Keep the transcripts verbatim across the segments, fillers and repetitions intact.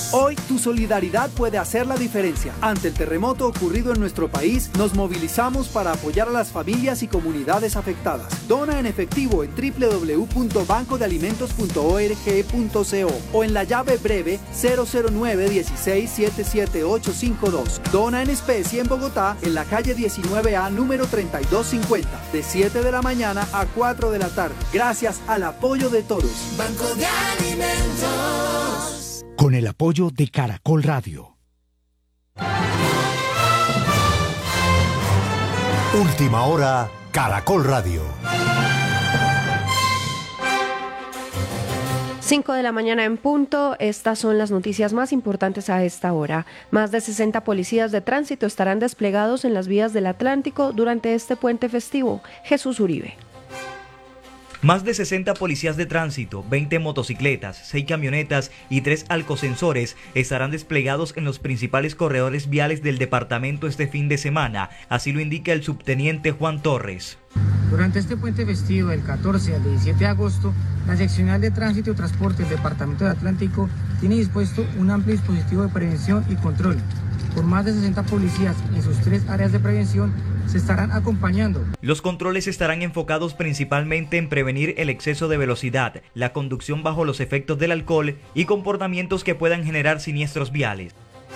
Hoy tu solidaridad puede hacer la diferencia. Ante el terremoto ocurrido en nuestro país, nos movilizamos para apoyar a las familias y comunidades afectadas. Dona en efectivo en doble u doble u doble u punto banco de alimentos punto org punto co o en la llave breve cero cero nueve dieciséis siete siete ocho cinco dos. Dona en especie en Bogotá, en la calle diecinueve A, número treinta y dos cincuenta, de siete de la mañana a cuatro de la tarde. Gracias al apoyo de todos. Banco de Alimentos. Con el apoyo de Caracol Radio. Última hora, Caracol Radio. cinco de la mañana en punto, estas son las noticias más importantes a esta hora. Más de sesenta policías de tránsito estarán desplegados en las vías del Atlántico durante este puente festivo. Jesús Uribe. Más de sesenta policías de tránsito, veinte motocicletas, seis camionetas y tres alcosensores estarán desplegados en los principales corredores viales del departamento este fin de semana, así lo indica el subteniente Juan Torres. Durante este puente festivo del catorce al diecisiete de agosto, la Seccional de Tránsito y Transporte del Departamento del Atlántico tiene dispuesto un amplio dispositivo de prevención y control. Por más de sesenta policías en sus tres áreas de prevención se estarán acompañando. Los controles estarán enfocados principalmente en prevenir el exceso de velocidad, la conducción bajo los efectos del alcohol y comportamientos que puedan generar siniestros viales.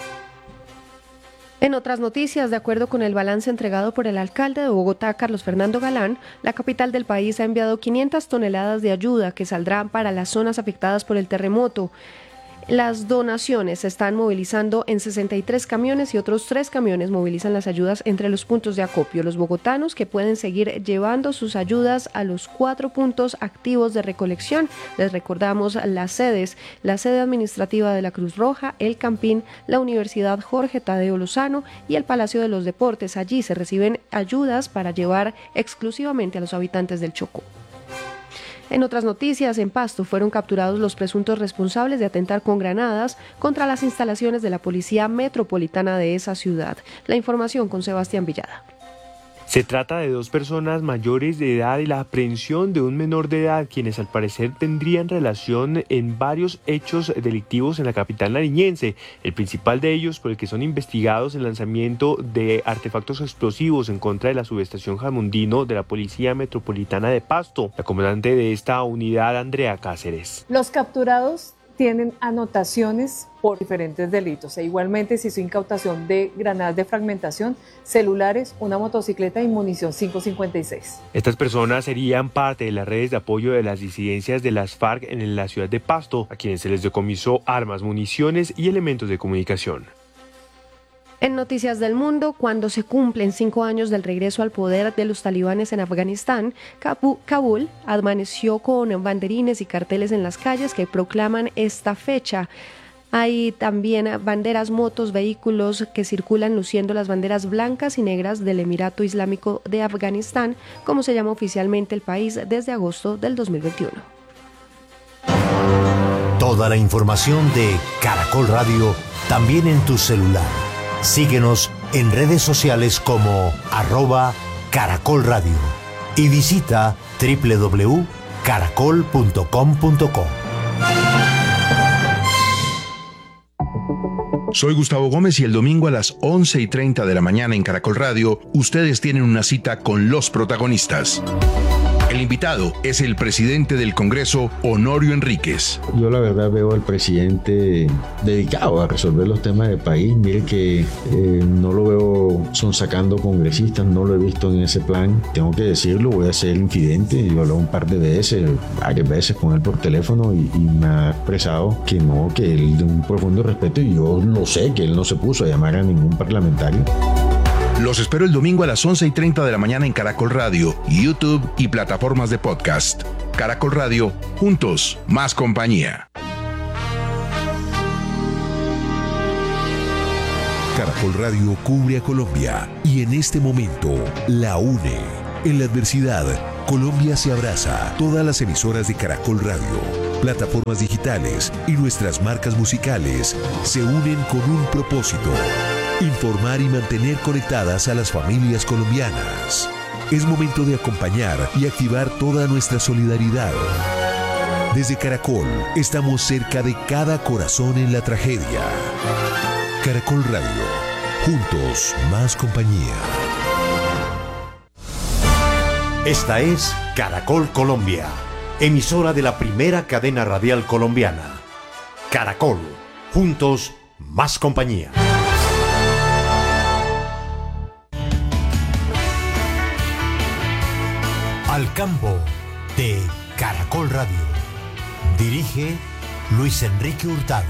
En otras noticias, de acuerdo con el balance entregado por el alcalde de Bogotá, Carlos Fernando Galán, la capital del país ha enviado quinientas toneladas de ayuda que saldrán para las zonas afectadas por el terremoto. Las donaciones se están movilizando en sesenta y tres camiones y otros tres camiones movilizan las ayudas entre los puntos de acopio. Los bogotanos que pueden seguir llevando sus ayudas a los cuatro puntos activos de recolección. Les recordamos las sedes, la sede administrativa de la Cruz Roja, el Campín, la Universidad Jorge Tadeo Lozano y el Palacio de los Deportes. Allí se reciben ayudas para llevar exclusivamente a los habitantes del Chocó. En otras noticias, en Pasto fueron capturados los presuntos responsables de atentar con granadas contra las instalaciones de la Policía Metropolitana de esa ciudad. La información con Sebastián Villada. Se trata de dos personas mayores de edad y la aprehensión de un menor de edad, quienes al parecer tendrían relación en varios hechos delictivos en la capital nariñense. El principal de ellos, por el que son investigados, el lanzamiento de artefactos explosivos en contra de la subestación Jamundino de la Policía Metropolitana de Pasto. La comandante de esta unidad, Andrea Cáceres. Los capturados tienen anotaciones por diferentes delitos e igualmente se hizo incautación de granadas de fragmentación, celulares, una motocicleta y munición cinco cincuenta y seis. Estas personas serían parte de las redes de apoyo de las disidencias de las FARC en la ciudad de Pasto, a quienes se les decomisó armas, municiones y elementos de comunicación. En Noticias del Mundo, cuando se cumplen cinco años del regreso al poder de los talibanes en Afganistán, Kabul amaneció con banderines y carteles en las calles que proclaman esta fecha. Hay también banderas, motos, vehículos que circulan luciendo las banderas blancas y negras del Emirato Islámico de Afganistán, como se llama oficialmente el país desde agosto del dos mil veintiuno. Toda la información de Caracol Radio también en tu celular. Síguenos en redes sociales como arroba Caracol Radio y visita doble u doble u doble u punto caracol punto com punto co. Soy Gustavo Gómez y el domingo a las once y treinta de la mañana en Caracol Radio, ustedes tienen una cita con los protagonistas. El invitado es el presidente del Congreso, Honorio Enríquez. Yo la verdad veo al presidente dedicado a resolver los temas del país. Mire que eh, no lo veo sonsacando congresistas, no lo he visto en ese plan. Tengo que decirlo, voy a ser infidente. Yo hablé un par de veces, varias veces con él por teléfono y, y me ha expresado que no, que él de un profundo respeto, y yo lo sé, que él no se puso a llamar a ningún parlamentario. Los espero el domingo a las once y treinta de la mañana en Caracol Radio, YouTube y plataformas de podcast. Caracol Radio, juntos, más compañía. Caracol Radio cubre a Colombia y en este momento la une. En la adversidad, Colombia se abraza. Todas las emisoras de Caracol Radio, plataformas digitales y nuestras marcas musicales se unen con un propósito: informar y mantener conectadas a las familias colombianas. Es momento de acompañar y activar toda nuestra solidaridad. Desde Caracol, estamos cerca de cada corazón en la tragedia. Caracol Radio, juntos más compañía. Esta es Caracol Colombia, emisora de la primera cadena radial colombiana. Caracol, juntos más compañía. Al campo de Caracol Radio. Dirige Luis Enrique Hurtado.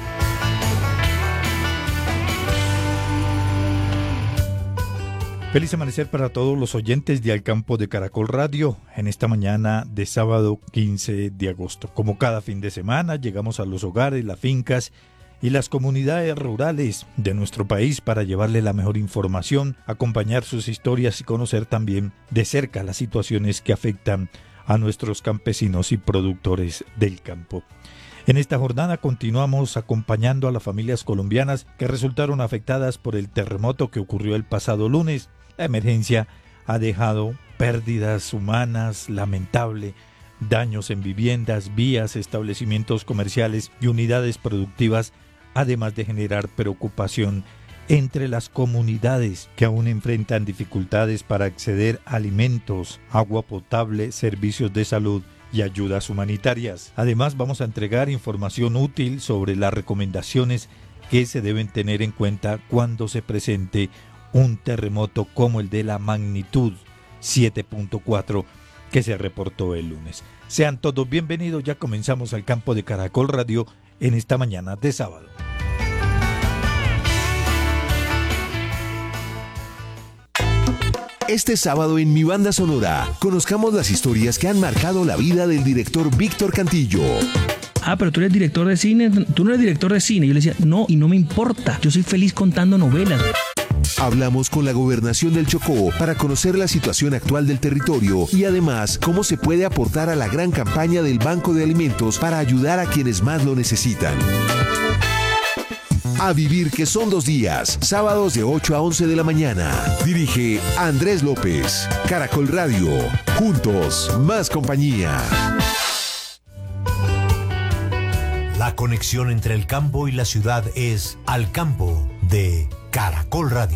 Feliz amanecer para todos los oyentes de Al Campo de Caracol Radio en esta mañana de sábado quince de agosto. Como cada fin de semana, llegamos a los hogares, las fincas y las comunidades rurales de nuestro país para llevarle la mejor información, acompañar sus historias y conocer también de cerca las situaciones que afectan a nuestros campesinos y productores del campo. En esta jornada continuamos acompañando a las familias colombianas que resultaron afectadas por el terremoto que ocurrió el pasado lunes. La emergencia ha dejado pérdidas humanas lamentables, daños en viviendas, vías, establecimientos comerciales y unidades productivas, además de generar preocupación entre las comunidades que aún enfrentan dificultades para acceder a alimentos, agua potable, servicios de salud y ayudas humanitarias. Además, vamos a entregar información útil sobre las recomendaciones que se deben tener en cuenta cuando se presente un terremoto como el de la magnitud siete punto cuatro que se reportó el lunes. Sean todos bienvenidos, ya comenzamos Al Campo de Caracol Radio en esta mañana de sábado. Este sábado en Mi Banda Sonora, conozcamos las historias que han marcado la vida del director Víctor Cantillo. Ah, pero tú eres director de cine, tú no eres director de cine. Yo le decía, no, y no me importa, yo soy feliz contando novelas. Hablamos con la Gobernación del Chocó para conocer la situación actual del territorio y además cómo se puede aportar a la gran campaña del Banco de Alimentos para ayudar a quienes más lo necesitan. A vivir que son dos días, sábados de ocho a once de la mañana. Dirige Andrés López. Caracol Radio, juntos más compañía. La conexión entre el campo y la ciudad es Al Campo de Caracol Radio.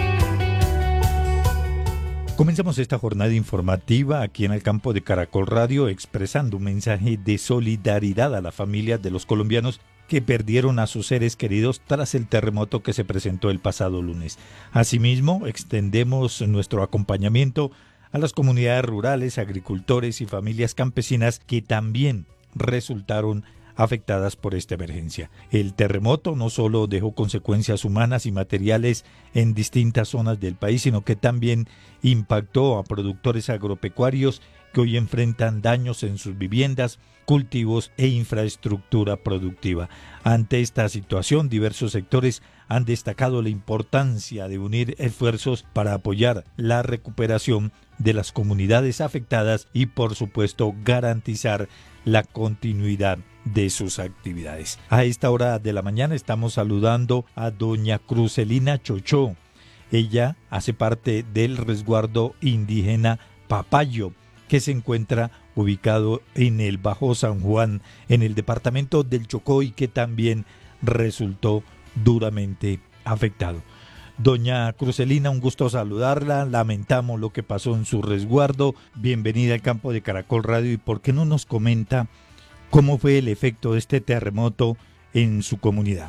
Comenzamos esta jornada informativa aquí en Al Campo de Caracol Radio expresando un mensaje de solidaridad a las familias de los colombianos que perdieron a sus seres queridos tras el terremoto que se presentó el pasado lunes. Asimismo, extendemos nuestro acompañamiento a las comunidades rurales, agricultores y familias campesinas que también resultaron afectadas por esta emergencia. El terremoto no solo dejó consecuencias humanas y materiales en distintas zonas del país, sino que también impactó a productores agropecuarios que hoy enfrentan daños en sus viviendas, cultivos e infraestructura productiva. Ante esta situación, diversos sectores han destacado la importancia de unir esfuerzos para apoyar la recuperación de las comunidades afectadas y, por supuesto, garantizar la continuidad de sus actividades. A esta hora de la mañana estamos saludando a doña Crucelina Chochó. Ella hace parte del resguardo indígena Papayo, que se encuentra ubicado en el Bajo San Juan, en el departamento del Chocó, y que también resultó duramente afectado. Doña Crucelina, un gusto saludarla, lamentamos lo que pasó en su resguardo, bienvenida al Campo de Caracol Radio, y por qué no nos comenta cómo fue el efecto de este terremoto en su comunidad.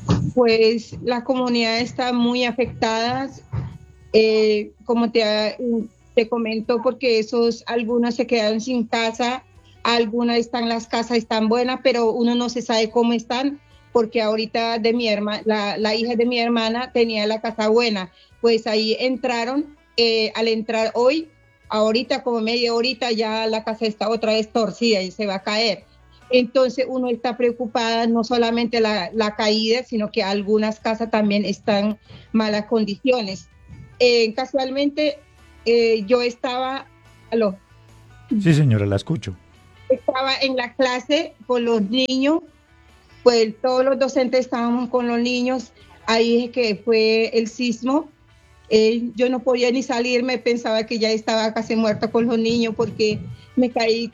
Pues la comunidad está muy afectada, eh, como te, te comento, porque esos, algunos se quedaron sin casa, algunas están, las casas están buenas, pero uno no se sabe cómo están, porque ahorita de mi hermana, la, la hija de mi hermana tenía la casa buena, pues ahí entraron, eh, al entrar hoy, ahorita como media horita ya la casa está otra vez torcida y se va a caer. Entonces uno está preocupada, no solamente la, la caída, sino que algunas casas también están en malas condiciones. Eh, casualmente eh, yo estaba, ¿aló? Sí, señora, la escucho. Estaba en la clase con los niños, pues todos los docentes estábamos con los niños, ahí es que fue el sismo. Eh, yo no podía ni salir, me pensaba que ya estaba casi muerta con los niños porque me caí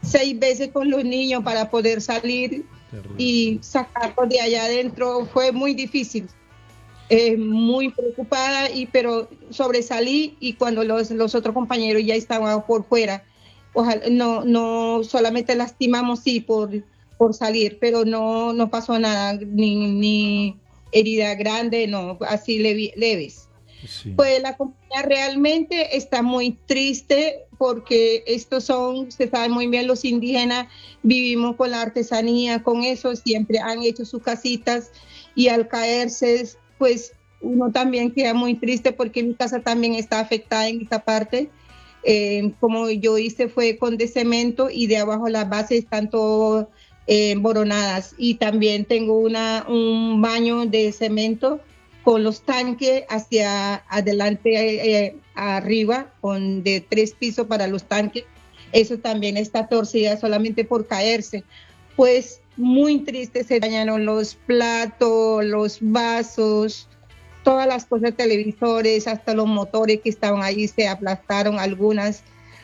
seis veces con los niños para poder salir Terrible. Y sacarlos de allá adentro. Fue muy difícil, eh, muy preocupada, y pero sobresalí, y cuando los, los otros compañeros ya estaban por fuera, ojalá, no, no solamente lastimamos sí por, por salir, pero no, no pasó nada, ni, ni herida grande, no, así leve, leves. Sí. Pues la comunidad realmente está muy triste, porque estos son, se sabe muy bien, los indígenas vivimos con la artesanía, con eso siempre han hecho sus casitas, y al caerse, pues uno también queda muy triste, porque mi casa también está afectada en esta parte. Eh, como yo hice fue con de cemento, y de abajo las bases están todo eh, emboronadas, y también tengo una, un baño de cemento con los tanques hacia adelante, eh, arriba, con de tres pisos para los tanques. Eso también está torcida solamente por caerse. Pues muy triste, se dañaron los platos, los vasos, todas las cosas, televisores, hasta los motores que estaban ahí se aplastaron algunas.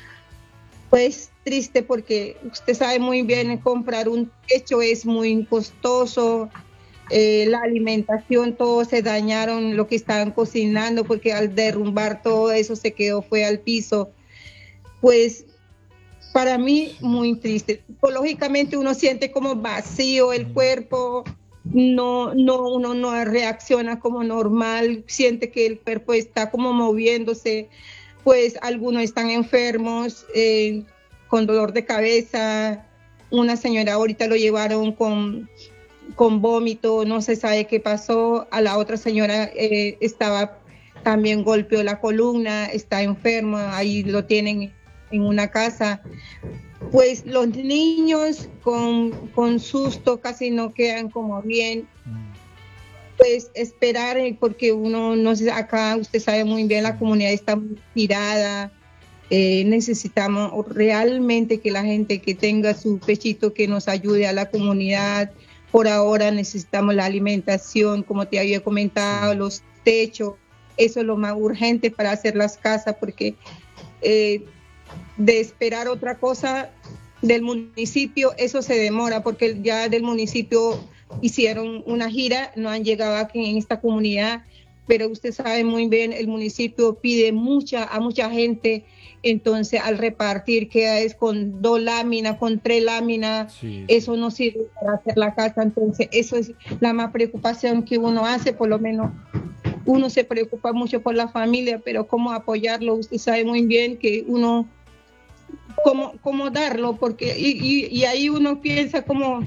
Pues triste, porque usted sabe muy bien, comprar un techo es muy costoso. Eh, la alimentación, todo se dañaron, lo que estaban cocinando, porque al derrumbar todo eso se quedó, fue al piso. Pues para mí muy triste. Psicológicamente uno siente como vacío el cuerpo, no, no, uno no reacciona como normal, siente que el cuerpo está como moviéndose. Pues algunos están enfermos, eh, con dolor de cabeza. Una señora ahorita lo llevaron con con vómito, no se sabe qué pasó. A la otra señora eh, estaba también golpeó la columna, está enferma, ahí lo tienen en una casa. Pues los niños con, con susto casi no quedan como bien. Pues esperar, porque uno no sé, acá usted sabe muy bien, la comunidad está muy tirada. Eh, necesitamos realmente que la gente que tenga su pechito, que nos ayude a la comunidad. Por ahora necesitamos la alimentación, como te había comentado, los techos, eso es lo más urgente para hacer las casas, porque eh, de esperar otra cosa del municipio, eso se demora, porque ya del municipio hicieron una gira, no han llegado aquí en esta comunidad, pero usted sabe muy bien, el municipio pide mucha a mucha gente. Entonces al repartir queda es con dos láminas, con tres láminas, sí. Eso no sirve para hacer la casa. Entonces eso es la más preocupación que uno hace, por lo menos uno se preocupa mucho por la familia, pero cómo apoyarlo, usted sabe muy bien que uno, cómo, cómo darlo, porque y, y, y ahí uno piensa como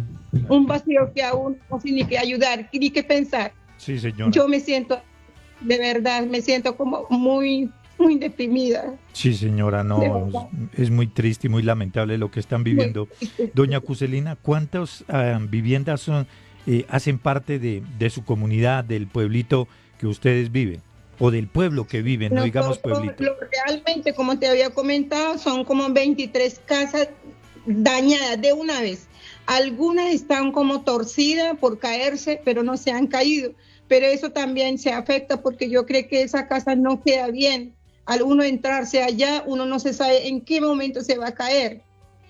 un vacío que a uno no tiene ni que ayudar, ni que pensar. Sí, señora. Yo me siento, de verdad, me siento como muy... muy deprimida. Sí, señora, no, es muy triste y muy lamentable lo que están viviendo. Doña Cuselina, ¿cuántas uh, viviendas son, eh, hacen parte de, de su comunidad, del pueblito que ustedes viven? O del pueblo que viven, no, no digamos pueblito. Lo, realmente, como te había comentado, son como veintitrés casas dañadas de una vez. Algunas están como torcidas por caerse, pero no se han caído. Pero eso también se afecta, porque yo creo que esa casa no queda bien. Al uno entrarse allá, uno no se sabe en qué momento se va a caer.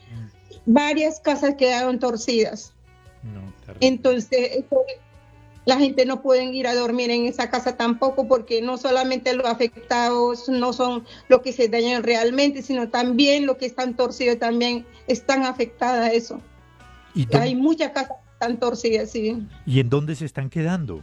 Varias casas quedaron torcidas. No, Entonces, eso, la gente no puede ir a dormir en esa casa tampoco, porque no solamente los afectados no son los que se dañan realmente, sino también los que están torcidos también están afectadas a eso. ¿Y hay muchas casas que están torcidas, sí. ¿Y en dónde se están quedando?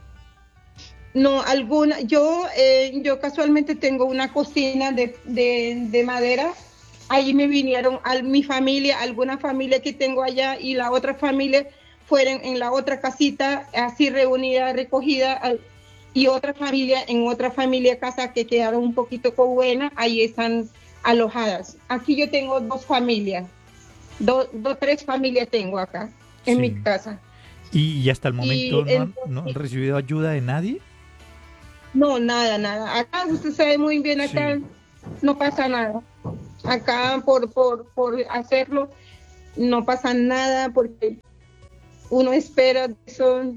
No, alguna, yo eh, yo casualmente tengo una cocina de, de, de madera. Ahí me vinieron a mi familia, alguna familia que tengo allá, y la otra familia fueron en la otra casita, así reunida, recogida, y otra familia en otra familia casa que quedaron un poquito con buena, ahí están alojadas. Aquí yo tengo dos familias, dos, dos tres familias tengo acá en sí. mi casa. ¿Y, y hasta el momento no, entonces, han, no han recibido ayuda de nadie? No, nada, nada. Acá usted sabe muy bien, acá sí. no pasa nada. Acá por, por, por hacerlo no pasa nada, porque uno espera eso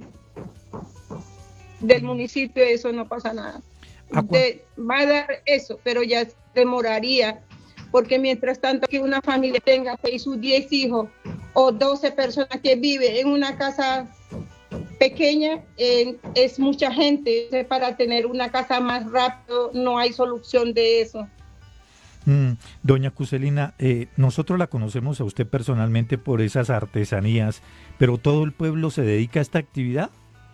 del municipio, eso no pasa nada. Usted va a dar eso, pero ya demoraría, porque mientras tanto que una familia tenga seis sus diez hijos o doce personas que viven en una casa pequeña, eh, es mucha gente. Para tener una casa más rápido no hay solución de eso. Mm, doña Crucelina, eh, nosotros la conocemos a usted personalmente por esas artesanías, pero ¿todo el pueblo se dedica a esta actividad?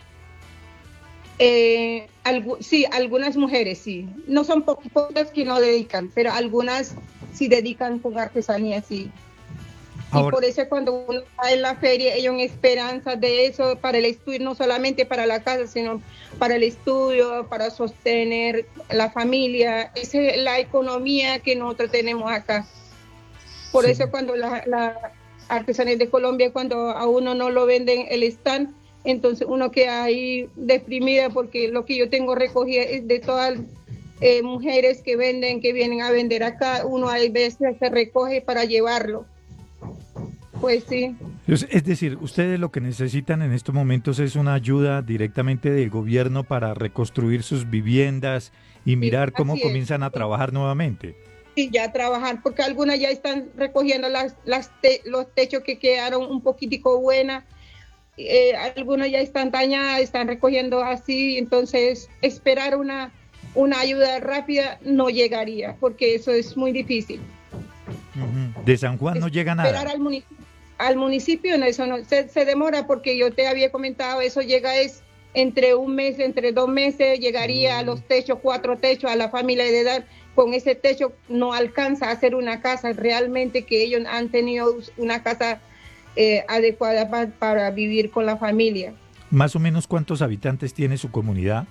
Eh, algu sí, algunas mujeres sí, no son po pocas que no dedican, pero algunas sí dedican con artesanía, sí. Ahora, y por eso cuando uno está en la feria, ellos en esperanza de eso para el estudio, no solamente para la casa, sino para el estudio, para sostener la familia. Esa es la economía que nosotros tenemos acá. Por sí. eso cuando la, la artesanía de Colombia, cuando a uno no lo venden el stand, entonces uno queda ahí deprimida, porque lo que yo tengo recogida es de todas eh, mujeres que venden, que vienen a vender acá. Uno a veces se recoge para llevarlo. Pues sí. Es decir, ustedes lo que necesitan en estos momentos es una ayuda directamente del gobierno para reconstruir sus viviendas y mirar sí, cómo comienzan a trabajar nuevamente. Sí, ya trabajar, porque algunas ya están recogiendo las, las te, los techos que quedaron un poquitico buenas, eh, algunas ya están dañadas, están recogiendo así, entonces esperar una, una ayuda rápida no llegaría, porque eso es muy difícil. Uh-huh. De San Juan no llega nada. Esperar al municipio. Al municipio no, eso no, se, se demora, porque yo te había comentado, eso llega es entre un mes, entre dos meses, llegaría mm. a los techos, cuatro techos, a la familia de edad. Con ese techo no alcanza a hacer una casa, realmente que ellos han tenido una casa eh, adecuada pa, para vivir con la familia. ¿Más o menos cuántos habitantes tiene su comunidad?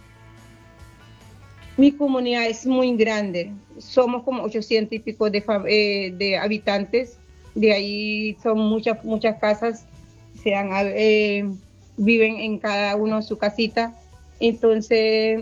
Mi comunidad es muy grande, somos como ochocientos y pico de, eh, de habitantes. De ahí son muchas muchas casas, se han, eh, viven en cada uno su casita. Entonces,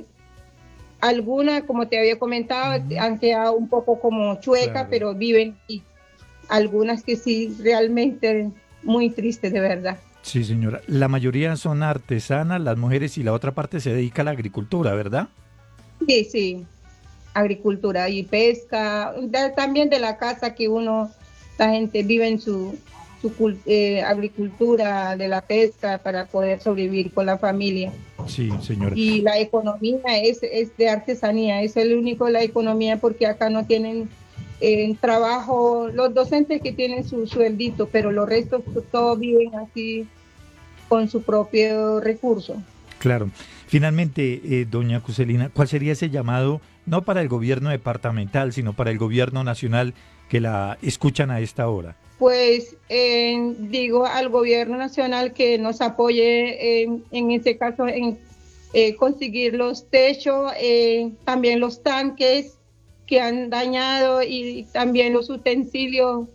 algunas, como te había comentado, uh-huh. han quedado un poco como chuecas, claro. pero viven, y algunas que sí, realmente muy tristes, de verdad. Sí, señora. La mayoría son artesanas, las mujeres, y la otra parte se dedica a la agricultura, ¿verdad? Sí, sí, agricultura y pesca, de, también de la casa que uno... La gente vive en su, su eh, agricultura, de la pesca, para poder sobrevivir con la familia. Sí, señora. Y la economía es, es de artesanía, es el único la economía, porque acá no tienen eh, trabajo, los docentes que tienen su sueldito, pero los restos todos viven así con su propio recurso. Claro. Finalmente, eh, doña Crucelina, ¿cuál sería ese llamado, no para el gobierno departamental, sino para el gobierno nacional, que la escuchan a esta hora? Pues eh, digo al gobierno nacional que nos apoye eh, en este caso en eh, conseguir los techos, eh, también los tanques que han dañado, y también los utensilios,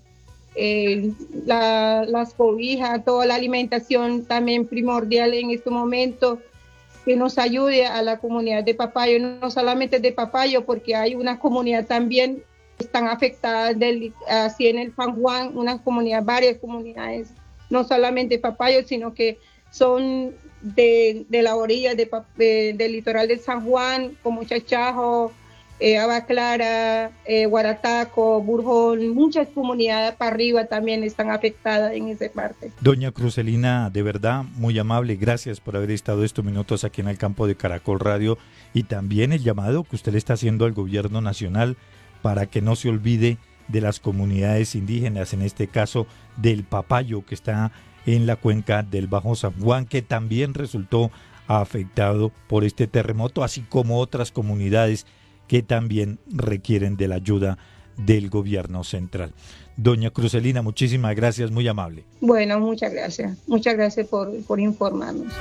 eh, la, las cobijas, toda la alimentación también primordial en este momento, que nos ayude a la comunidad de Papayo, no solamente de Papayo, porque hay una comunidad también están afectadas del, así en el San Juan, unas comunidades, varias comunidades, no solamente Papayo, sino que son de, de la orilla de, de, del litoral del San Juan, como Chachajo, eh, Agua Clara, eh, Guarataco, Burjón, muchas comunidades para arriba también están afectadas en esa parte. Doña Crucelina, de verdad, muy amable, gracias por haber estado estos minutos aquí en el campo de Caracol Radio, y también el llamado que usted le está haciendo al gobierno nacional para que no se olvide de las comunidades indígenas, en este caso del Papayo, que está en la cuenca del Bajo San Juan, que también resultó afectado por este terremoto, así como otras comunidades que también requieren de la ayuda del gobierno central. Doña Crucelina, muchísimas gracias, muy amable. Bueno, muchas gracias. Muchas gracias por, por informarnos.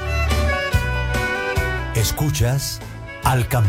Escuchas Al Campo.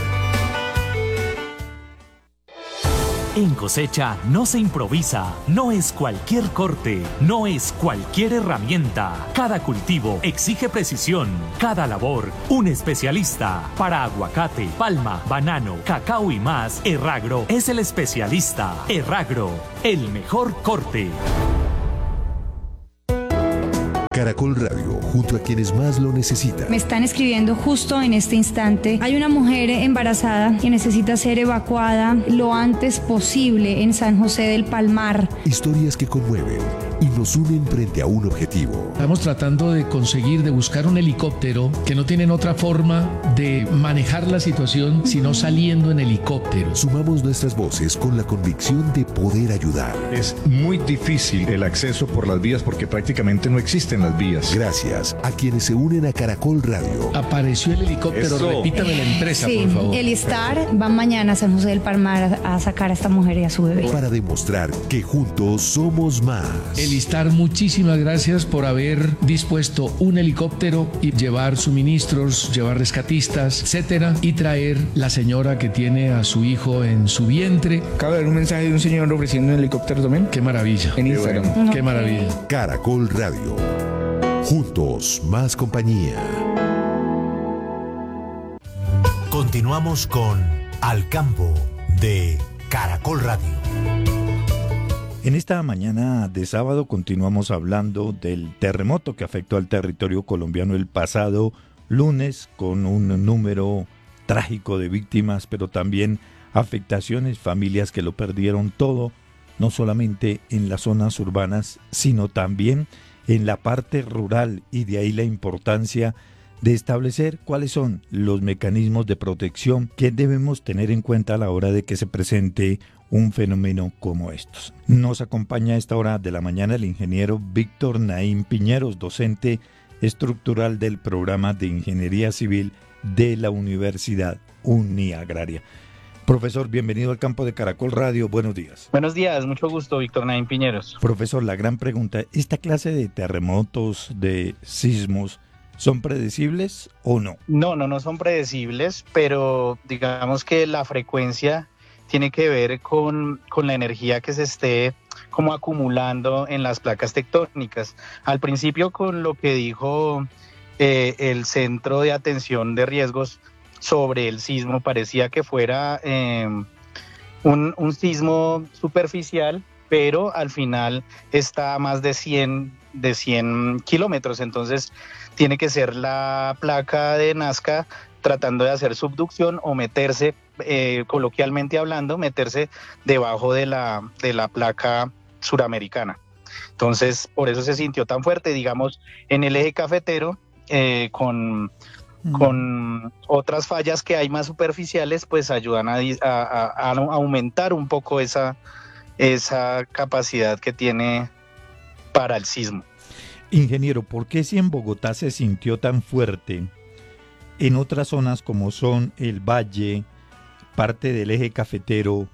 En cosecha no se improvisa, no es cualquier corte, no es cualquier herramienta. Cada cultivo exige precisión, cada labor un especialista. Para aguacate, palma, banano, cacao y más, Erragro es el especialista. Erragro, el mejor corte. Caracol Radio, junto a quienes más lo necesitan. Me están escribiendo justo en este instante. Hay una mujer embarazada que necesita ser evacuada lo antes posible en San José del Palmar. Historias que conmueven y nos unen frente a un objetivo. Estamos tratando de conseguir, de buscar un helicóptero que no tienen otra forma de manejar la situación sino saliendo en helicóptero. Sumamos nuestras voces con la convicción de poder ayudar. Es muy difícil el acceso por las vías porque prácticamente no existen las vías. Gracias a quienes se unen a Caracol Radio. Apareció el helicóptero, Eso. repítame la empresa, Sí, por favor. el Star va mañana a San José del Palmar a, a sacar a esta mujer y a su bebé. Para demostrar que juntos somos más. El Star, muchísimas gracias por haber dispuesto un helicóptero y llevar suministros, llevar rescatistas, etcétera, y traer la señora que tiene a su hijo en su vientre. Acabo de ver un mensaje de un señor ofreciendo un helicóptero también. Qué maravilla. En Instagram. Bueno. Qué maravilla. Caracol Radio. Juntos, más compañía. Continuamos con Al Campo de Caracol Radio. En esta mañana de sábado continuamos hablando del terremoto que afectó al territorio colombiano el pasado lunes con un número trágico de víctimas, pero también afectaciones, familias que lo perdieron todo, no solamente en las zonas urbanas, sino también en la parte rural, y de ahí la importancia de establecer cuáles son los mecanismos de protección que debemos tener en cuenta a la hora de que se presente un fenómeno como estos. Nos acompaña a esta hora de la mañana el ingeniero Víctor Naín Piñeros, docente estructural del programa de Ingeniería Civil de la Universidad Uniagraria. Profesor, bienvenido al campo de Caracol Radio, buenos días. Buenos días, mucho gusto, Víctor Naín Piñeros. Profesor, la gran pregunta, ¿esta clase de terremotos, de sismos, son predecibles o no? No, no, no son predecibles, pero digamos que la frecuencia tiene que ver con, con la energía que se esté como acumulando en las placas tectónicas. Al principio, con lo que dijo eh, el Centro de Atención de Riesgos sobre el sismo, parecía que fuera eh, un, un sismo superficial, pero al final está a más de cien, de cien kilómetros, entonces tiene que ser la placa de Nazca tratando de hacer subducción o meterse, eh, coloquialmente hablando, meterse debajo de la, de la placa suramericana. Entonces, por eso se sintió tan fuerte, digamos, en el eje cafetero, eh, con, mm. con otras fallas que hay más superficiales, pues ayudan a, a, a aumentar un poco esa, esa capacidad que tiene para el sismo. Ingeniero, ¿por qué si en Bogotá se sintió tan fuerte, en otras zonas como son el Valle, parte del eje cafetero,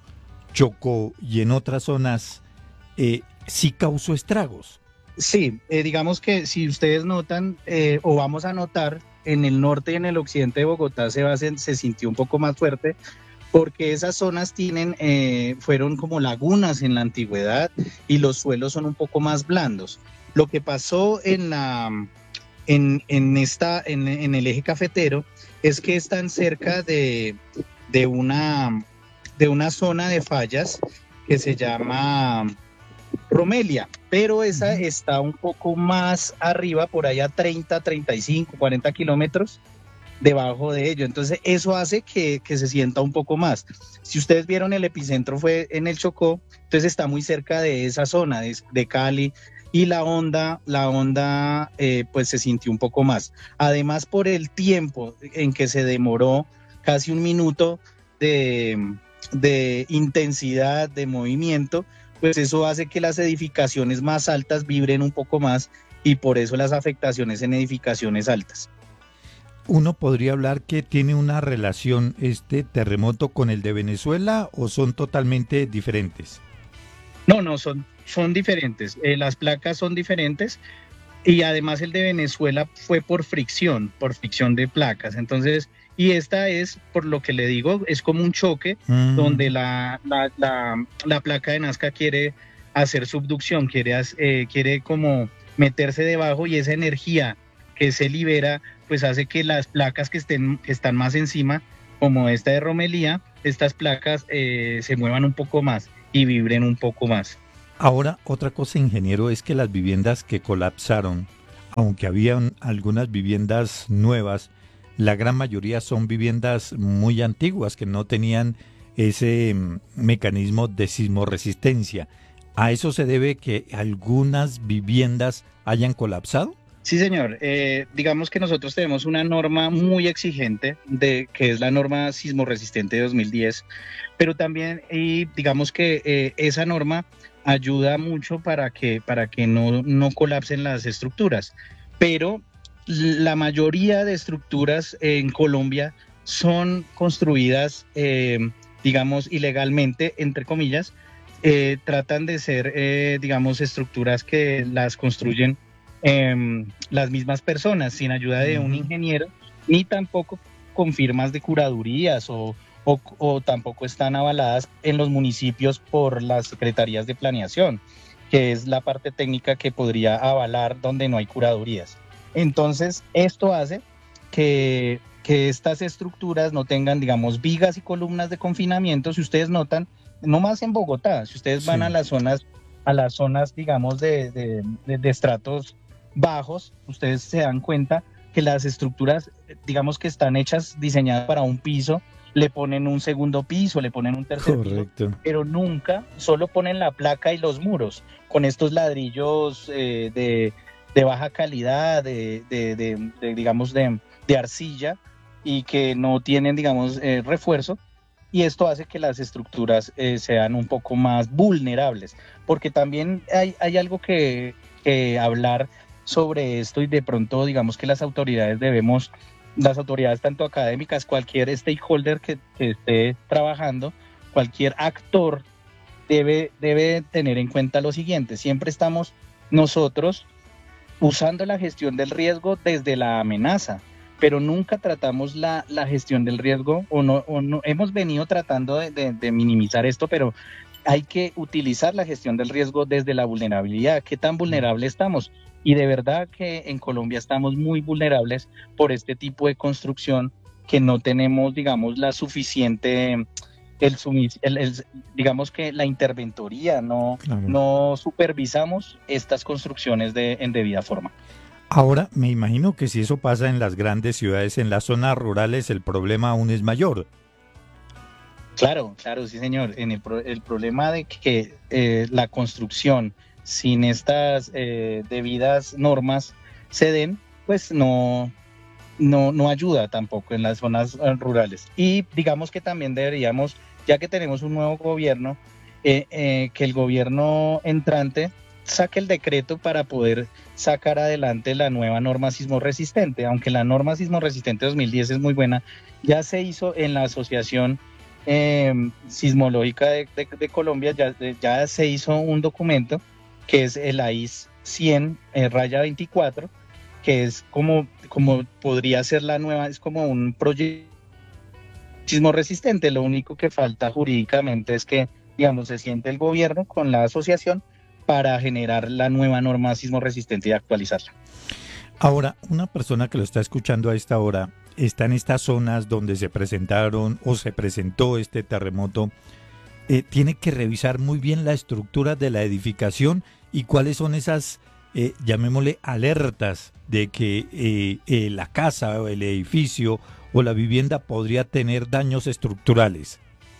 Chocó y en otras zonas eh, sí causó estragos? Sí, eh, digamos que si ustedes notan eh, o vamos a notar, en el norte y en el occidente de Bogotá se, va, se, se sintió un poco más fuerte porque esas zonas tienen, eh, fueron como lagunas en la antigüedad y los suelos son un poco más blandos. Lo que pasó en la en, en esta en, en el eje cafetero es que están cerca de, de una de una zona de fallas que se llama Romelia, pero esa está un poco más arriba, por allá treinta, treinta y cinco, cuarenta kilómetros debajo de ello. Entonces eso hace que, que se sienta un poco más. Si ustedes vieron, el epicentro fue en el Chocó, entonces está muy cerca de esa zona de, de Cali, y la onda, la onda eh, pues se sintió un poco más. Además, por el tiempo en que se demoró, casi un minuto de, de intensidad, de movimiento, pues eso hace que las edificaciones más altas vibren un poco más y por eso las afectaciones en edificaciones altas. ¿Uno podría hablar que tiene una relación este terremoto con el de Venezuela o son totalmente diferentes? No, no, son, son diferentes. Eh, las placas son diferentes y además el de Venezuela fue por fricción, por fricción de placas. Entonces, y esta es, por lo que le digo, es como un choque mm. donde la, la, la, la placa de Nazca quiere hacer subducción, quiere, eh, quiere como meterse debajo y esa energía que se libera pues hace que las placas que, estén, que están más encima, como esta de Romelia, estas placas eh, se muevan un poco más y vibren un poco más. Ahora, otra cosa, ingeniero, es que las viviendas que colapsaron, aunque habían algunas viviendas nuevas, la gran mayoría son viviendas muy antiguas que no tenían ese mm, mecanismo de sismorresistencia. ¿A eso se debe que algunas viviendas hayan colapsado? Sí, señor. Eh, digamos que nosotros tenemos una norma muy exigente, de que es la norma sismorresistente de dos mil diez, pero también y digamos que eh, esa norma ayuda mucho para que, para que no, no colapsen las estructuras. Pero la mayoría de estructuras en Colombia son construidas, eh, digamos, ilegalmente, entre comillas. Eh, tratan de ser, eh, digamos, estructuras que las construyen Eh, las mismas personas, sin ayuda de un ingeniero, ni tampoco con firmas de curadurías o, o, o tampoco están avaladas en los municipios por las secretarías de planeación, que es la parte técnica que podría avalar donde no hay curadurías. Entonces, esto hace que, que estas estructuras no tengan, digamos, vigas y columnas de confinamiento. Si ustedes notan, no más en Bogotá, si ustedes van sí. a las zonas, a las zonas, digamos, de, de, de, de estratos bajos, ustedes se dan cuenta que las estructuras, digamos que están hechas, diseñadas para un piso, le ponen un segundo piso, le ponen un tercer Correcto. piso, pero nunca, solo ponen la placa y los muros, con estos ladrillos eh, de, de baja calidad, de, de, de, de digamos, de, de arcilla, y que no tienen, digamos, eh, refuerzo, y esto hace que las estructuras eh, sean un poco más vulnerables, porque también hay, hay algo que, que hablar sobre esto, y de pronto digamos que las autoridades debemos, las autoridades tanto académicas, cualquier stakeholder que, que esté trabajando, cualquier actor debe, debe tener en cuenta lo siguiente: siempre estamos nosotros usando la gestión del riesgo desde la amenaza, pero nunca tratamos la, la gestión del riesgo, o no, o no hemos venido tratando de, de, de minimizar esto, pero hay que utilizar la gestión del riesgo desde la vulnerabilidad. ¿Qué tan vulnerable estamos? Y de verdad que en Colombia estamos muy vulnerables por este tipo de construcción, que no tenemos, digamos, la suficiente, el, el, el digamos que la interventoría, no, claro. no supervisamos estas construcciones de, en debida forma. Ahora, me imagino que si eso pasa en las grandes ciudades, en las zonas rurales el problema aún es mayor. Claro, claro, sí, señor. En el, el problema de que eh, la construcción sin estas eh, debidas normas se den, pues no, no, no ayuda tampoco en las zonas rurales. Y digamos que también deberíamos, ya que tenemos un nuevo gobierno, eh, eh, que el gobierno entrante saque el decreto para poder sacar adelante la nueva norma sismorresistente. Aunque la norma sismorresistente dos mil diez es muy buena, ya se hizo en la Asociación eh, Sismológica de, de, de Colombia, ya, ya se hizo un documento que es el A I S cien eh, raya veinticuatro, que es como, como podría ser la nueva, es como un proyecto sismorresistente. Lo único que falta jurídicamente es que, digamos, se siente el gobierno con la asociación para generar la nueva norma sismorresistente y actualizarla. Ahora, una persona que lo está escuchando a esta hora está en estas zonas donde se presentaron o se presentó este terremoto. Eh, tiene que revisar muy bien la estructura de la edificación y cuáles son esas, eh, llamémosle, alertas de que eh, eh, la casa o el edificio o la vivienda podría tener daños estructurales.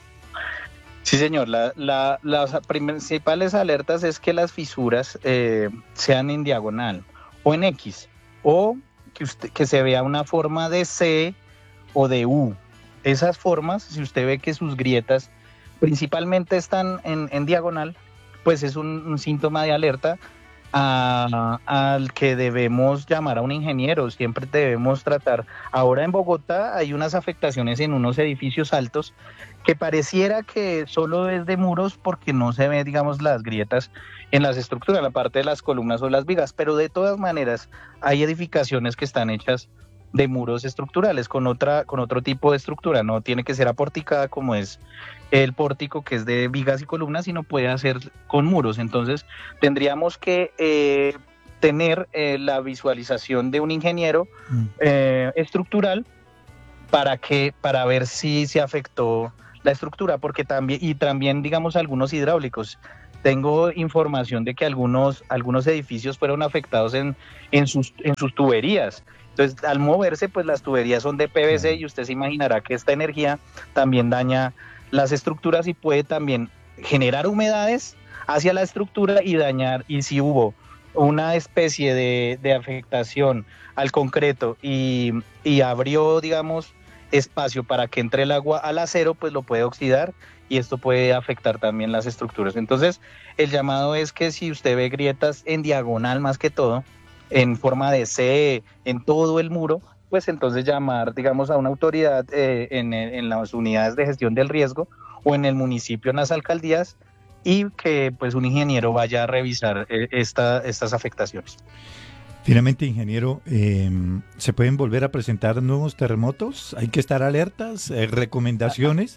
Sí, señor. La, la, las principales alertas es que las fisuras eh, sean en diagonal o en X, o que, usted, que se vea una forma de C o de U. Esas formas, si usted ve que sus grietas principalmente están en, en diagonal, pues es un, un síntoma de alerta a, al que debemos llamar a un ingeniero. Siempre debemos tratar. Ahora en Bogotá hay unas afectaciones en unos edificios altos que pareciera que solo es de muros porque no se ve, digamos, las grietas en las estructuras, en la parte de las columnas o las vigas, pero de todas maneras hay edificaciones que están hechas de muros estructurales con otra con otro tipo de estructura. No tiene que ser aporticada como es el pórtico, que es de vigas y columnas, sino puede ser con muros. Entonces tendríamos que eh, tener eh, la visualización de un ingeniero eh, estructural para que para ver si se afectó la estructura, porque también y también digamos algunos hidráulicos. tengo información de que algunos, algunos edificios fueron afectados en, en, sus, en sus tuberías. Entonces, al moverse, pues las tuberías son de P V C y usted se imaginará que esta energía también daña las estructuras y puede también generar humedades hacia la estructura y dañar, y si hubo una especie de, de afectación al concreto y, y abrió, digamos, espacio para que entre el agua al acero, pues lo puede oxidar y esto puede afectar también las estructuras. Entonces, el llamado es que si usted ve grietas en diagonal más que todo, en forma de C, en todo el muro, pues entonces llamar, digamos, a una autoridad eh, en, en las unidades de gestión del riesgo o en el municipio, en las alcaldías, y que pues un ingeniero vaya a revisar eh, esta, estas afectaciones. Finalmente, ingeniero, eh, ¿se pueden volver a presentar nuevos terremotos? ¿Hay que estar alertas? ¿Hay recomendaciones?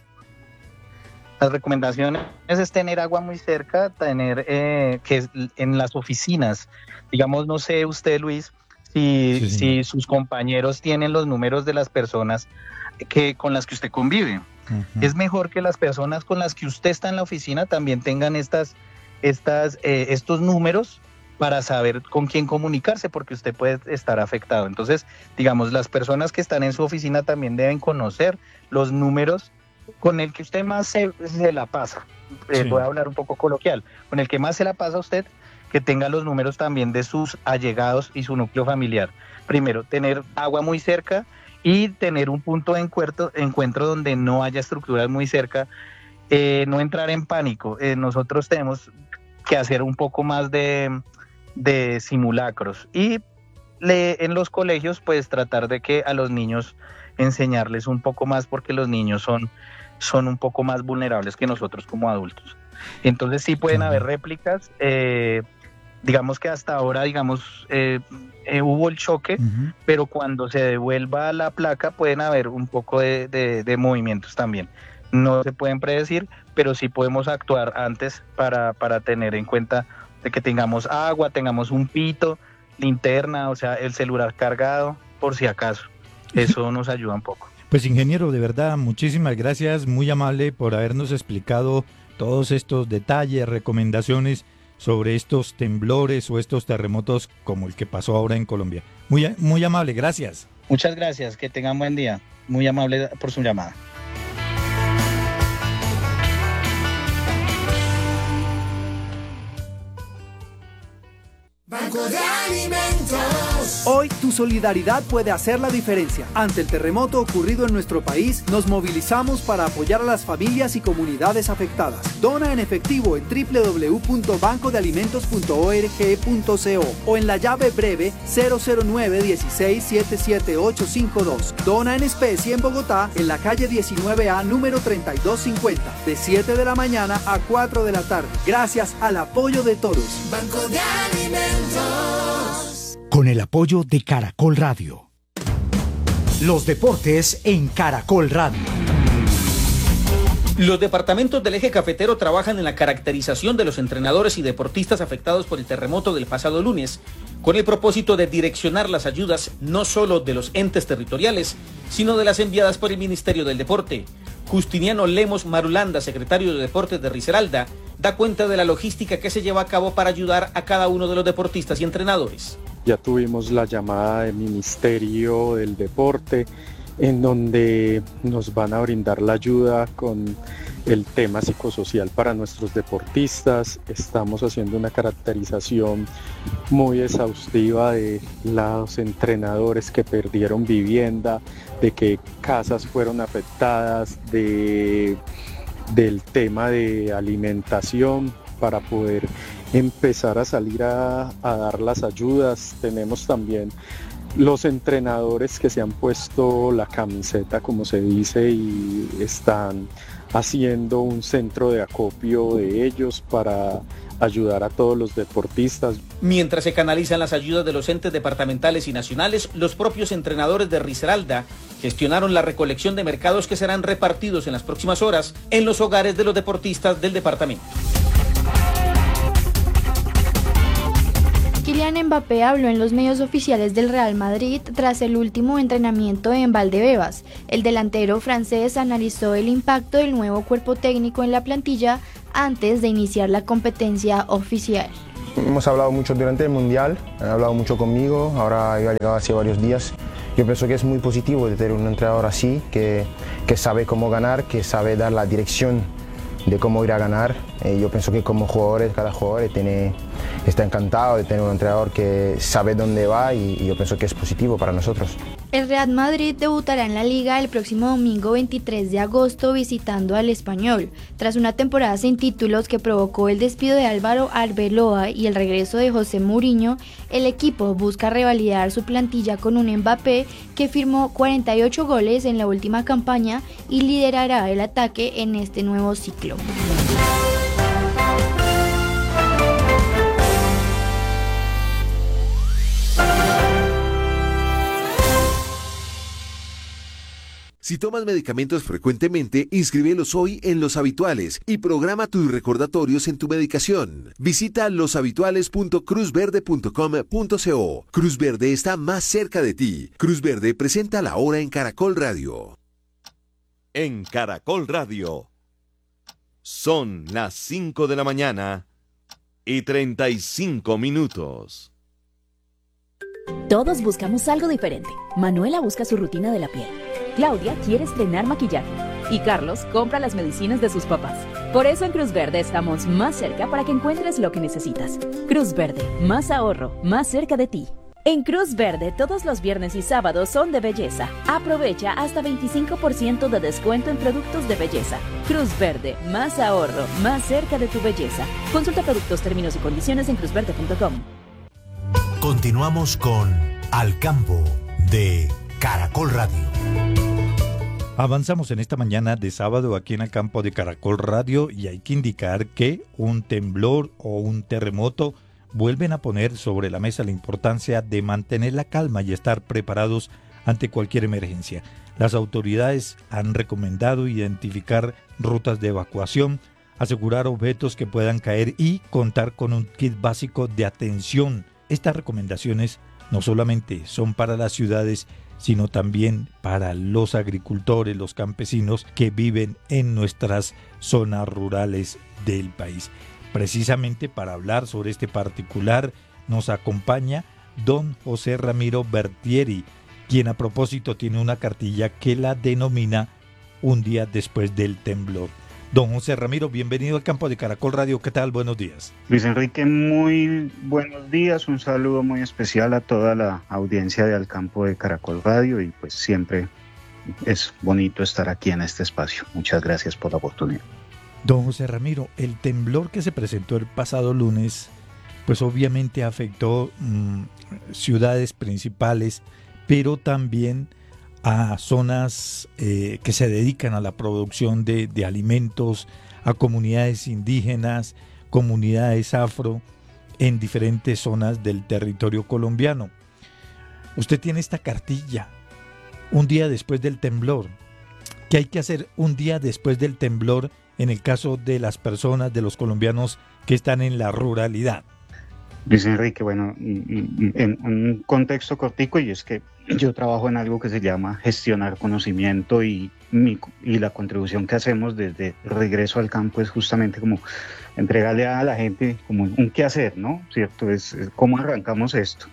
Las recomendaciones es tener agua muy cerca, tener eh, que en las oficinas, digamos, no sé usted, Luis, si, sí, si sus compañeros tienen los números de las personas que con las que usted convive. Uh-huh. Es mejor que las personas con las que usted está en la oficina también tengan estas, estas, eh, estos números para saber con quién comunicarse, porque usted puede estar afectado. Entonces, digamos, las personas que están en su oficina también deben conocer los números con el que usted más se, se la pasa. Eh, sí. Voy a hablar un poco coloquial. Con el que más se la pasa a usted, que tenga los números también de sus allegados y su núcleo familiar. Primero, tener agua muy cerca y tener un punto de encuentro, encuentro donde no haya estructuras muy cerca. Eh, no entrar en pánico. Eh, nosotros tenemos que hacer un poco más de, de simulacros. Y le, en los colegios, pues tratar de que a los niños enseñarles un poco más, porque los niños son, son un poco más vulnerables que nosotros como adultos. Entonces sí pueden haber réplicas, eh, digamos que hasta ahora, digamos, eh, eh, hubo el choque, uh-huh. pero cuando se devuelva la placa pueden haber un poco de, de, de movimientos también. No se pueden predecir, pero sí podemos actuar antes para, para tener en cuenta de que tengamos agua, tengamos un pito, linterna, o sea, el celular cargado, por si acaso. Eso nos ayuda un poco. Pues ingeniero, de verdad, muchísimas gracias, muy amable por habernos explicado todos estos detalles, recomendaciones sobre estos temblores o estos terremotos como el que pasó ahora en Colombia. Muy, muy amable, gracias. Muchas gracias, que tengan buen día. Muy amable por su llamada. Banco de Alimentos. Hoy tu solidaridad puede hacer la diferencia. Ante el terremoto ocurrido en nuestro país, nos movilizamos para apoyar a las familias y comunidades afectadas. Dona en efectivo en doble u doble u doble u punto banco de alimentos punto org punto co o en la llave breve cero cero nueve dieciséis siete siete ocho cinco dos. Dona en especie en Bogotá, en la calle diecinueve A, número treinta y dos cincuenta, de siete de la mañana a cuatro de la tarde. Gracias al apoyo de todos. Banco de Alimentos. Con el apoyo de Caracol Radio. Los deportes en Caracol Radio. Los departamentos del eje cafetero trabajan en la caracterización de los entrenadores y deportistas afectados por el terremoto del pasado lunes, con el propósito de direccionar las ayudas no solo de los entes territoriales, sino de las enviadas por el Ministerio del Deporte. Justiniano Lemos Marulanda, secretario de Deportes de Risaralda, da cuenta de la logística que se lleva a cabo para ayudar a cada uno de los deportistas y entrenadores. Ya tuvimos la llamada del Ministerio del Deporte, en donde nos van a brindar la ayuda con el tema psicosocial para nuestros deportistas. Estamos haciendo una caracterización muy exhaustiva de los entrenadores que perdieron vivienda, de qué casas fueron afectadas, de, del tema de alimentación, para poder empezar a salir a, a dar las ayudas. Tenemos también los entrenadores que se han puesto la camiseta, como se dice, y están haciendo un centro de acopio de ellos para ayudar a todos los deportistas. Mientras se canalizan las ayudas de los entes departamentales y nacionales, los propios entrenadores de Risaralda gestionaron la recolección de mercados que serán repartidos en las próximas horas en los hogares de los deportistas del departamento. Kylian Mbappé habló en los medios oficiales del Real Madrid tras el último entrenamiento en Valdebebas. El delantero francés analizó el impacto del nuevo cuerpo técnico en la plantilla antes de iniciar la competencia oficial. Hemos hablado mucho durante el Mundial, han hablado mucho conmigo, ahora yo he llegado hace varios días. Yo pienso que es muy positivo de tener un entrenador así, que, que sabe cómo ganar, que sabe dar la dirección de cómo ir a ganar. Eh, yo pienso que como jugadores, cada jugador tiene, está encantado de tener un entrenador que sabe dónde va y, y yo pienso que es positivo para nosotros. El Real Madrid debutará en la Liga el próximo domingo veintitrés de agosto visitando al Español. Tras una temporada sin títulos que provocó el despido de Álvaro Arbeloa y el regreso de José Mourinho, el equipo busca revalidar su plantilla con un Mbappé que firmó cuarenta y ocho goles en la última campaña y liderará el ataque en este nuevo ciclo. Si tomas medicamentos frecuentemente, inscríbelos hoy en Los Habituales y programa tus recordatorios en tu medicación. Visita los habituales punto cruz verde punto com punto co. Cruz Verde está más cerca de ti. Cruz Verde presenta la hora en Caracol Radio. En Caracol Radio. Son las cinco de la mañana y treinta y cinco minutos. Todos buscamos algo diferente. Manuela busca su rutina de la piel. Claudia quiere estrenar maquillaje y Carlos compra las medicinas de sus papás. Por eso en Cruz Verde estamos más cerca para que encuentres lo que necesitas. Cruz Verde, más ahorro, más cerca de ti. En Cruz Verde todos los viernes y sábados son de belleza. Aprovecha hasta veinticinco por ciento de descuento en productos de belleza. Cruz Verde, más ahorro, más cerca de tu belleza. Consulta productos, términos y condiciones en cruz verde punto com. Continuamos con Al Campo de Caracol Radio. Avanzamos en esta mañana de sábado aquí en el campo de Caracol Radio y hay que indicar que un temblor o un terremoto vuelven a poner sobre la mesa la importancia de mantener la calma y estar preparados ante cualquier emergencia. Las autoridades han recomendado identificar rutas de evacuación, asegurar objetos que puedan caer y contar con un kit básico de atención. Estas recomendaciones no solamente son para las ciudades, sino también para los agricultores, los campesinos que viven en nuestras zonas rurales del país. Precisamente para hablar sobre este particular nos acompaña don José Ramiro Bertieri, quien a propósito tiene una cartilla que la denomina Un día después del temblor. Don José Ramiro, bienvenido al campo de Caracol Radio. ¿Qué tal? Buenos días. Luis Enrique, muy buenos días. Un saludo muy especial a toda la audiencia de Al Campo de Caracol Radio y pues siempre es bonito estar aquí en este espacio. Muchas gracias por la oportunidad. Don José Ramiro, el temblor que se presentó el pasado lunes, pues obviamente afectó mmm, ciudades principales, pero también a zonas eh, que se dedican a la producción de, de alimentos, a comunidades indígenas, comunidades afro, en diferentes zonas del territorio colombiano. Usted tiene esta cartilla, un día después del temblor. ¿Qué hay que hacer un día después del temblor en el caso de las personas, de los colombianos que están en la ruralidad? Luis Enrique, bueno, en un contexto cortico, y es que yo trabajo en algo que se llama gestionar conocimiento y, mi, y la contribución que hacemos desde regreso al campo es justamente como entregarle a la gente como un qué hacer, ¿no? ¿Cierto? Es, es cómo arrancamos esto.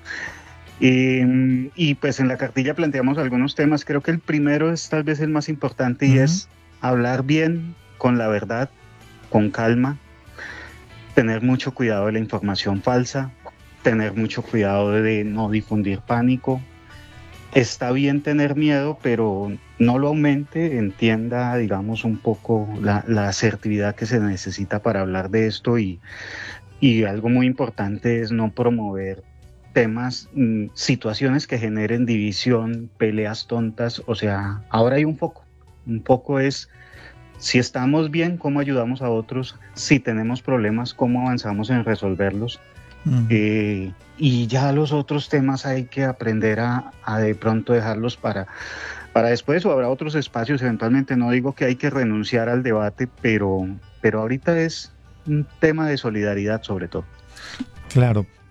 Y, y pues en la cartilla planteamos algunos temas, creo que el primero es tal vez el más importante y uh-huh. es hablar bien, con la verdad, con calma, tener mucho cuidado de la información falsa, tener mucho cuidado de no difundir pánico. Está bien tener miedo, pero no lo aumente, entienda, digamos, un poco la, la asertividad que se necesita para hablar de esto y, y algo muy importante es no promover temas, mmm, situaciones que generen división, peleas tontas, o sea, ahora hay un foco, un foco es si estamos bien, cómo ayudamos a otros, si tenemos problemas, cómo avanzamos en resolverlos. Uh-huh. Eh, y ya los otros temas hay que aprender a, a de pronto dejarlos para, para después, o habrá otros espacios eventualmente. No digo que hay que renunciar al debate, pero, pero ahorita es un tema de solidaridad sobre todo. Claro,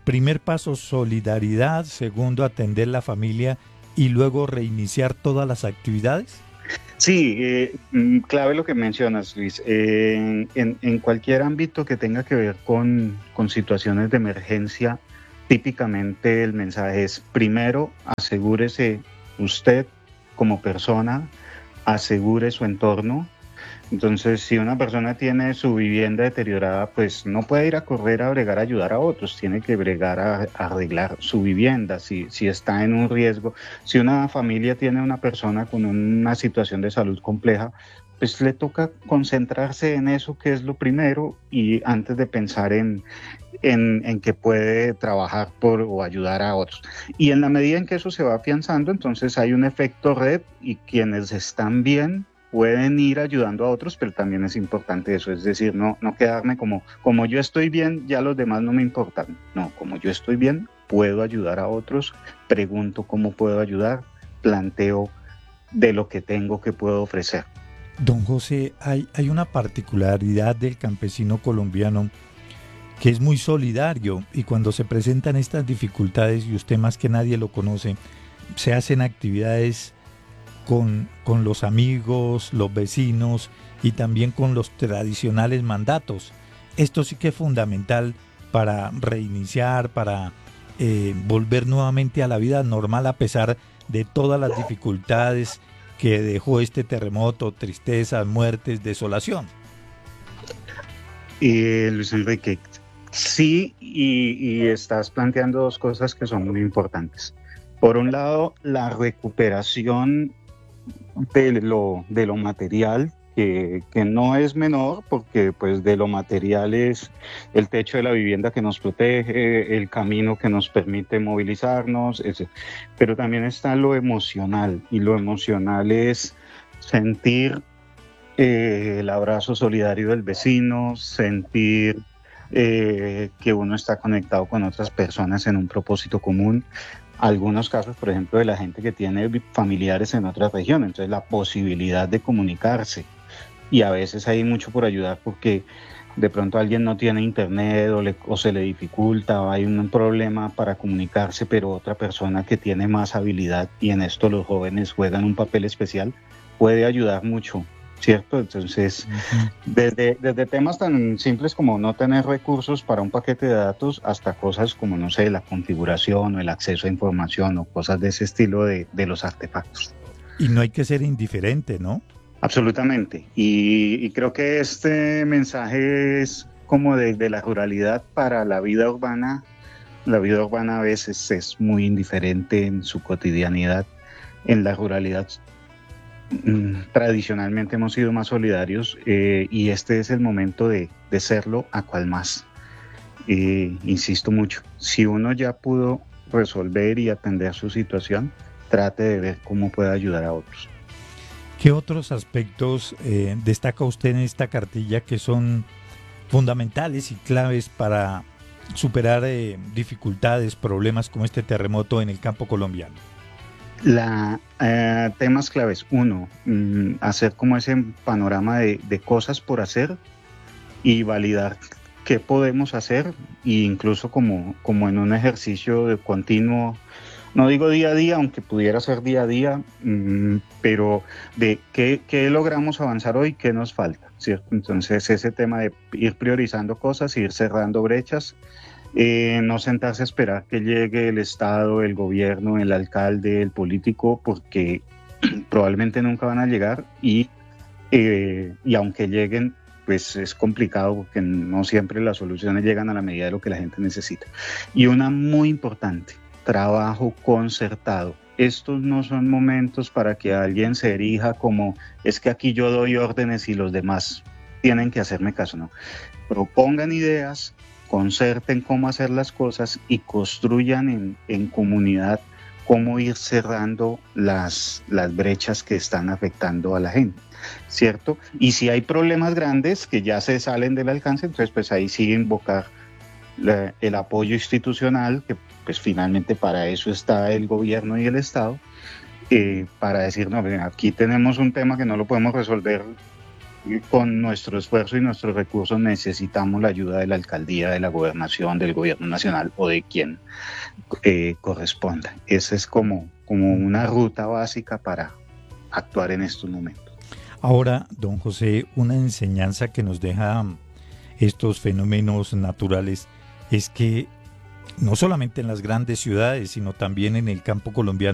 primer paso, solidaridad. Segundo, atender la familia y luego reiniciar todas las actividades. Sí, eh, clave lo que mencionas, Luis. Eh, en, en, en cualquier ámbito que tenga que ver con, con situaciones de emergencia, típicamente el mensaje es: primero, asegúrese usted como persona, asegure su entorno. Entonces, si una persona tiene su vivienda deteriorada, pues no puede ir a correr a bregar a ayudar a otros, tiene que bregar a, a arreglar su vivienda, si, si está en un riesgo. Si una familia tiene una persona con una situación de salud compleja, pues le toca concentrarse en eso, que es lo primero, y antes de pensar en, en, en que puede trabajar por o ayudar a otros. Y en la medida en que eso se va afianzando, entonces hay un efecto red, y quienes están bien pueden ir ayudando a otros, pero también es importante eso, es decir, no, no quedarme como, como yo estoy bien, ya los demás no me importan. No, como yo estoy bien, puedo ayudar a otros, pregunto cómo puedo ayudar, planteo de lo que tengo que puedo ofrecer. Don José, hay, hay una particularidad del campesino colombiano que es muy solidario, y cuando se presentan estas dificultades, y usted más que nadie lo conoce, se hacen actividades Con, con los amigos, los vecinos y también con los tradicionales mandatos. Esto sí que es fundamental para reiniciar, para eh, volver nuevamente a la vida normal a pesar de todas las dificultades que dejó este terremoto, tristezas, muertes, desolación. Y Luis Enrique, sí, y, y estás planteando dos cosas que son muy importantes. Por un lado, la recuperación de lo, de lo material, que, que no es menor, porque pues de lo material es el techo de la vivienda que nos protege, el camino que nos permite movilizarnos, ese. Pero también está lo emocional, y lo emocional es sentir eh, el abrazo solidario del vecino, sentir eh, que uno está conectado con otras personas en un propósito común. Algunos casos, por ejemplo, de la gente que tiene familiares en otras regiones, entonces la posibilidad de comunicarse, y a veces hay mucho por ayudar porque de pronto alguien no tiene internet o, le, o se le dificulta, o hay un problema para comunicarse, pero otra persona que tiene más habilidad, y en esto los jóvenes juegan un papel especial, puede ayudar mucho, ¿cierto? Entonces, uh-huh. desde, desde temas tan simples como no tener recursos para un paquete de datos, hasta cosas como, no sé, la configuración o el acceso a información o cosas de ese estilo de, de los artefactos. Y no hay que ser indiferente, ¿no? Absolutamente. Y, y creo que este mensaje es como de, de la ruralidad para la vida urbana. La vida urbana a veces es muy indiferente en su cotidianidad. En la ruralidad tradicionalmente hemos sido más solidarios, eh, y este es el momento de, de serlo a cual más. Eh, insisto mucho, si uno ya pudo resolver y atender su situación, trate de ver cómo puede ayudar a otros. ¿Qué otros aspectos eh, destaca usted en esta cartilla que son fundamentales y claves para superar eh, dificultades, problemas como este terremoto en el campo colombiano? La, eh, temas claves. Uno, mmm, hacer como ese panorama de, de cosas por hacer y validar qué podemos hacer, e incluso como, como en un ejercicio de continuo, no digo día a día, aunque pudiera ser día a día, mmm, pero de qué, qué logramos avanzar hoy, qué nos falta, ¿cierto? Entonces ese tema de ir priorizando cosas, ir cerrando brechas. Eh, no sentarse a esperar que llegue el Estado, el gobierno, el alcalde, el político, porque probablemente nunca van a llegar, y, eh, y aunque lleguen, pues es complicado porque no siempre las soluciones llegan a la medida de lo que la gente necesita. Y una muy importante, trabajo concertado. Estos no son momentos para que alguien se erija como es que aquí yo doy órdenes y los demás tienen que hacerme caso, no. Propongan ideas, concerten cómo hacer las cosas y construyan en, en comunidad cómo ir cerrando las, las brechas que están afectando a la gente, ¿cierto? Y si hay problemas grandes que ya se salen del alcance, entonces pues ahí sí invocar la, el apoyo institucional, que pues finalmente para eso está el gobierno y el Estado, eh, para decir, no, aquí tenemos un tema que no lo podemos resolver con nuestro esfuerzo y nuestros recursos necesitamos la ayuda de la alcaldía, de la gobernación, del gobierno nacional o de quien eh, corresponda. Esa es como, como una ruta básica para actuar en estos momentos. Ahora, don José, una enseñanza que nos deja estos fenómenos naturales es que no solamente en las grandes ciudades, sino también en el campo colombiano